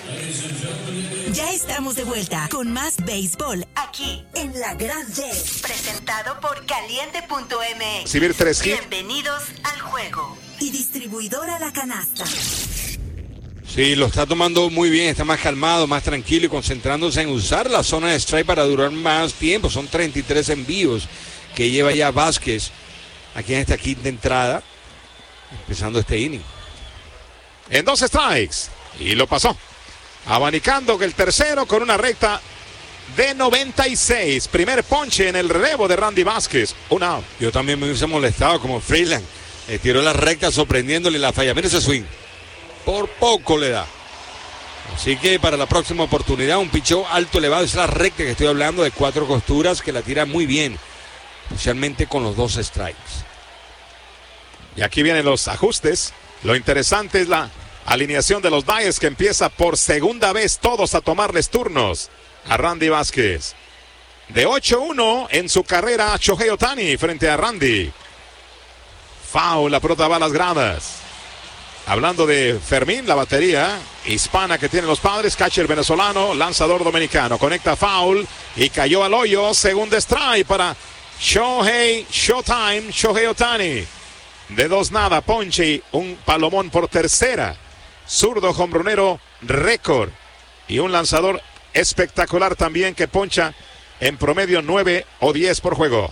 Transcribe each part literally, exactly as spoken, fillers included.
Ya estamos de vuelta con más béisbol aquí en La Gran D, presentado por Caliente punto m x. Recibir tres hits. Bienvenidos al juego. Y distribuidora La Canasta. Sí, lo está tomando muy bien, está más calmado, más tranquilo y concentrándose en usar la zona de strike para durar más tiempo. Son treinta y tres envíos que lleva ya Vázquez aquí en esta quinta entrada, empezando este inning. En dos strikes, y lo pasó. Abanicando que el tercero con una recta de noventa y seis. Primer ponche en el relevo de Randy Vázquez. Un out. Yo también me hubiese molestado como Freeland. Le tiró la recta sorprendiéndole la falla. Mira ese swing. Por poco le da. Así que para la próxima oportunidad, un picheo alto, elevado. Es la recta que estoy hablando de cuatro costuras que la tira muy bien. Especialmente con los dos strikes. Y aquí vienen los ajustes. Lo interesante es la alineación de los Dyers, que empieza por segunda vez todos a tomarles turnos a Randy Vázquez. De ocho uno en su carrera, Shohei Ohtani frente a Randy. Foul, la pelota va a las gradas. Hablando de Fermín, la batería hispana que tienen los Padres, catcher venezolano, lanzador dominicano. Conecta foul y cayó al hoyo. Segundo strike para Shohei Showtime, Shohei Ohtani. De dos nada, ponche y un palomón por tercera. Zurdo hombronero récord y un lanzador espectacular también que poncha en promedio nueve o diez por juego.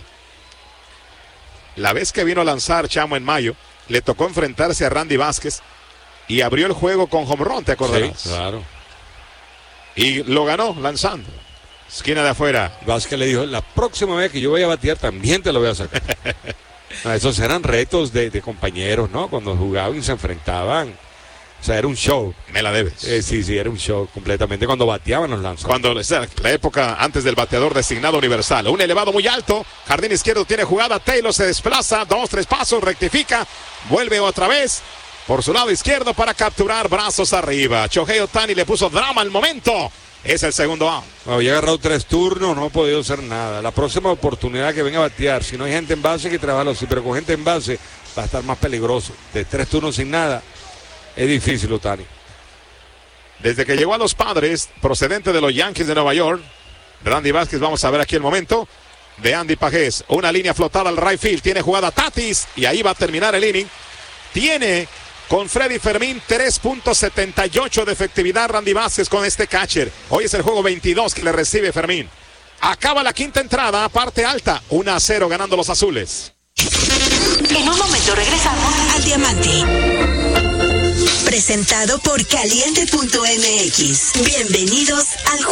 La vez que vino a lanzar Chamo en mayo, le tocó enfrentarse a Randy Vázquez y abrió el juego con home run, ¿te acordarás? Sí, claro. Y lo ganó lanzando. Esquina de afuera. Vázquez le dijo, la próxima vez que yo vaya a batear también te lo voy a sacar. No, esos eran retos de, de compañeros, ¿no? Cuando jugaban y se enfrentaban. O sea, era un show. Me la debes. Eh, sí, sí, era un show completamente. Cuando bateaban los lanzadores. Cuando esa, la época antes del bateador designado universal. Un elevado muy alto. Jardín izquierdo tiene jugada. Taylor se desplaza. Dos, tres pasos. Rectifica. Vuelve otra vez. Por su lado izquierdo para capturar. Brazos arriba. Shohei Ohtani le puso drama al momento. Es el segundo out. Había agarrado tres turnos. No ha podido hacer nada. La próxima oportunidad que venga a batear. Si no hay gente en base, que trabajarlo así. Pero con gente en base va a estar más peligroso. De tres turnos sin nada. Es difícil, Ohtani. Desde que llegó a los Padres, procedente de los Yankees de Nueva York, Randy Vázquez, vamos a ver aquí el momento de Andy Pajés. Una línea flotada al right field, tiene jugada Tatis y ahí va a terminar el inning. Tiene con Freddy Fermín tres punto setenta y ocho de efectividad Randy Vázquez con este catcher. Hoy es el juego veintidós que le recibe Fermín. Acaba la quinta entrada, parte alta, uno a cero ganando los azules. En un momento regresamos al Diamante. Presentado por Caliente punto m x. Bienvenidos al